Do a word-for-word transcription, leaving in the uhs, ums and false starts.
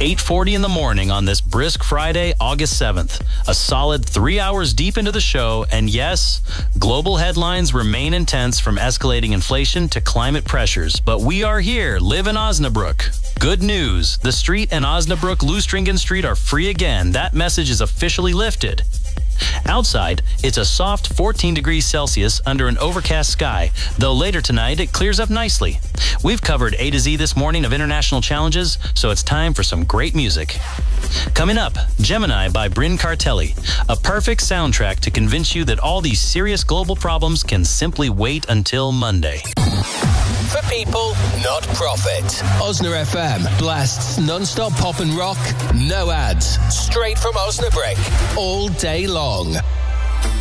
eight forty in the morning on this brisk Friday, August seventh. A solid three hours deep into the show, and yes, global headlines remain intense from escalating inflation to climate pressures, but we are here, live in Osnabrück. Good news, the street and Osnabrück Lustringen Street are free again. That message is officially lifted. Outside, it's a soft fourteen degrees Celsius under an overcast sky, though later tonight it clears up nicely. We've covered A to Z this morning of international challenges, so it's time for some great music. Coming up, Gemini by Bryn Cartelli, a perfect soundtrack to convince you that all these serious global problems can simply wait until Monday. For people, not profit. Osna F M blasts non-stop pop and rock, no ads, straight from Osnabrück, all day long.